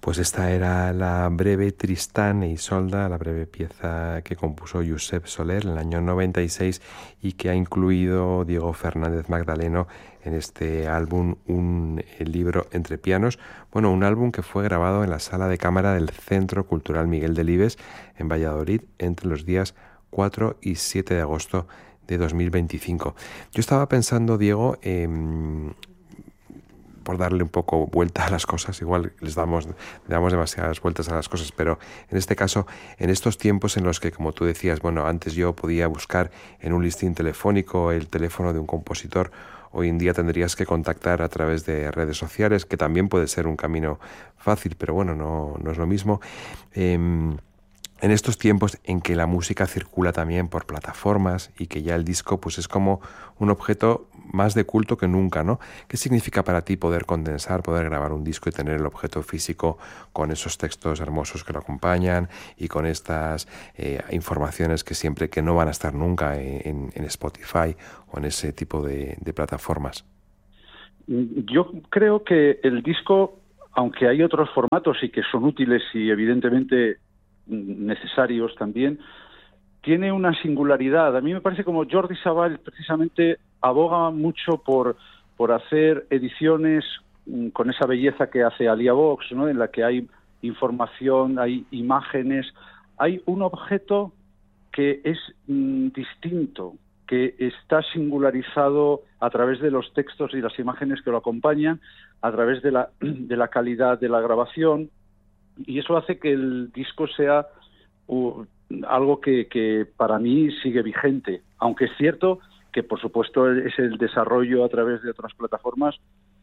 Pues esta era la breve Tristán e Isolda, la breve pieza que compuso Josep Soler en el año 96 y que ha incluido Diego Fernández Magdaleno en este álbum, un libro entre pianos. Bueno, un álbum que fue grabado en la sala de cámara del Centro Cultural Miguel Delibes en Valladolid entre los días 4 y 7 de agosto de 2025. Yo estaba pensando, Diego, por darle un poco vuelta a las cosas, igual le damos demasiadas vueltas a las cosas, pero en este caso, en estos tiempos en los que, como tú decías, bueno, antes yo podía buscar en un listín telefónico el teléfono de un compositor, hoy en día tendrías que contactar a través de redes sociales, que también puede ser un camino fácil, pero bueno, no es lo mismo. En estos tiempos en que la música circula también por plataformas y que ya el disco pues es como un objeto más de culto que nunca, ¿no? ¿Qué significa para ti poder condensar, poder grabar un disco y tener el objeto físico con esos textos hermosos que lo acompañan y con estas informaciones que no van a estar nunca en Spotify o en ese tipo de plataformas? Yo creo que el disco, aunque hay otros formatos y que son útiles y evidentemente necesarios también, tiene una singularidad. A mí me parece como Jordi Savall precisamente aboga mucho por hacer ediciones con esa belleza que hace Alia Vox, ¿no? En la que hay información, hay imágenes, hay un objeto que es distinto, que está singularizado a través de los textos y las imágenes que lo acompañan, a través de la calidad de la grabación, y eso hace que el disco sea algo que para mí sigue vigente, aunque es cierto que por supuesto es el desarrollo a través de otras plataformas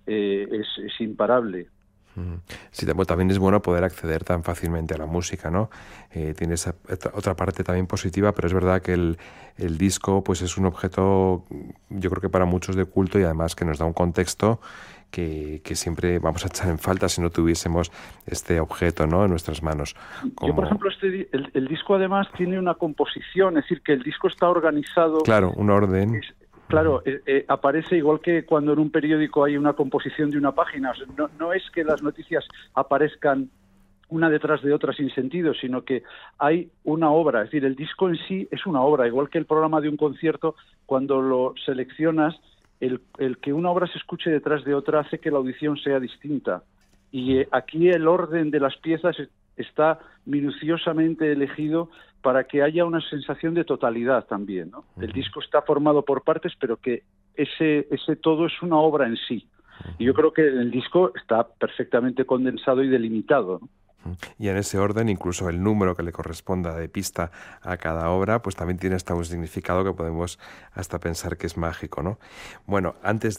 es imparable. Sí, también es bueno poder acceder tan fácilmente a la música, ¿no? Tiene esa otra parte también positiva, pero es verdad que el disco pues es un objeto, yo creo que para muchos de culto y además que nos da un contexto que siempre vamos a echar en falta si no tuviésemos este objeto, ¿no?, en nuestras manos. Yo, por ejemplo, el disco además tiene una composición, es decir, que el disco está organizado. Claro, un orden. Claro, aparece igual que cuando en un periódico hay una composición de una página. O sea, no es que las noticias aparezcan una detrás de otra sin sentido, sino que hay una obra. Es decir, el disco en sí es una obra, igual que el programa de un concierto, cuando lo seleccionas, el que una obra se escuche detrás de otra hace que la audición sea distinta. Y aquí el orden de las piezas está minuciosamente elegido para que haya una sensación de totalidad también, ¿no? El disco está formado por partes, pero que ese todo es una obra en sí. Y yo creo que el disco está perfectamente condensado y delimitado, ¿no? Y en ese orden, incluso el número que le corresponda de pista a cada obra, pues también tiene hasta un significado que podemos hasta pensar que es mágico, ¿no? Bueno,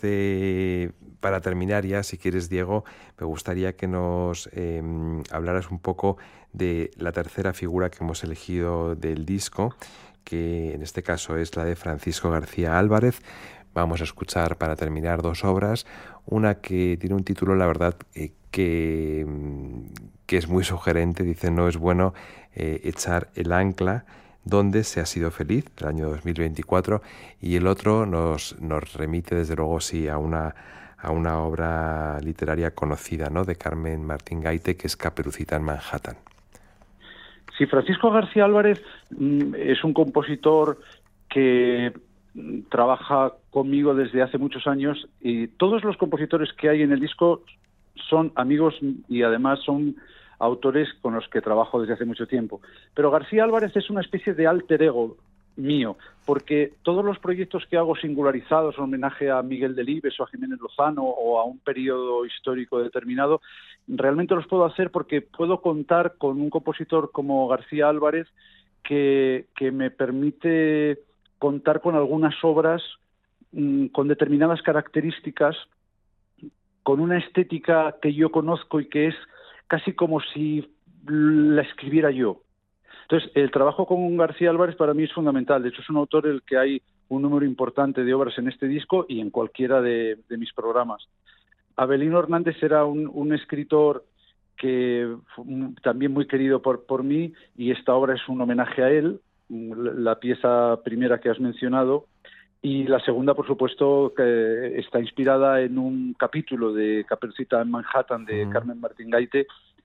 para terminar ya, si quieres, Diego, me gustaría que nos hablaras un poco de la tercera figura que hemos elegido del disco, que en este caso es la de Francisco García Álvarez. Vamos a escuchar para terminar dos obras, una que tiene un título, la verdad, que es muy sugerente, dice: no es bueno echar el ancla, donde se ha sido feliz, del año 2024, y el otro nos remite desde luego sí a una obra literaria conocida, ¿no?, de Carmen Martín Gaite, que es Caperucita en Manhattan. Sí, Francisco García Álvarez es un compositor que trabaja conmigo desde hace muchos años, y todos los compositores que hay en el disco son amigos y además son autores con los que trabajo desde hace mucho tiempo. Pero García Álvarez es una especie de alter ego mío, porque todos los proyectos que hago singularizados en homenaje a Miguel Delibes o a Jiménez Lozano o a un periodo histórico determinado, realmente los puedo hacer porque puedo contar con un compositor como García Álvarez que me permite contar con algunas obras con determinadas características, con una estética que yo conozco y que es casi como si la escribiera yo. Entonces, el trabajo con García Álvarez para mí es fundamental. De hecho, es un autor el que hay un número importante de obras en este disco y en cualquiera de mis programas. Avelino Hernández era un escritor que también muy querido por mí, y esta obra es un homenaje a él, la pieza primera que has mencionado, y la segunda, por supuesto, que está inspirada en un capítulo de Caperucita en Manhattan de Carmen Martín Gaite,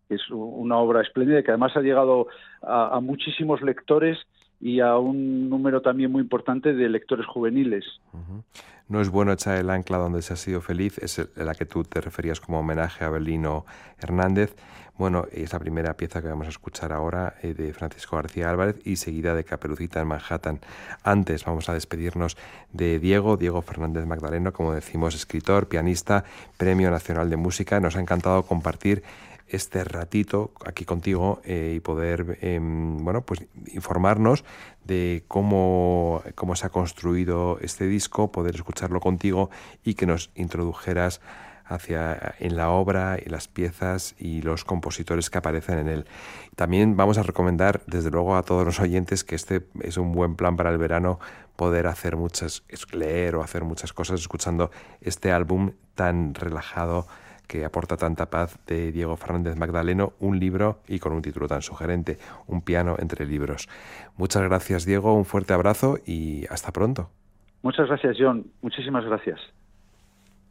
que es una obra espléndida, que además ha llegado a muchísimos lectores y a un número también muy importante de lectores juveniles. Uh-huh. No es bueno echar el ancla donde se ha sido feliz, es la que tú te referías como homenaje a Avelino Hernández. Bueno, es la primera pieza que vamos a escuchar ahora de Francisco García Álvarez y seguida de Caperucita en Manhattan. Antes vamos a despedirnos de Diego Fernández Magdaleno, como decimos, escritor, pianista, Premio Nacional de Música. Nos ha encantado compartir este ratito aquí contigo y poder pues informarnos de cómo se ha construido este disco, poder escucharlo contigo y que nos introdujeras en la obra y las piezas y los compositores que aparecen en él. También vamos a recomendar desde luego a todos los oyentes que este es un buen plan para el verano, poder leer o hacer muchas cosas escuchando este álbum tan relajado que aporta tanta paz, de Diego Fernández Magdaleno, un libro y con un título tan sugerente, Un piano entre libros. Muchas gracias, Diego, un fuerte abrazo y hasta pronto. Muchas gracias, John. Muchísimas gracias.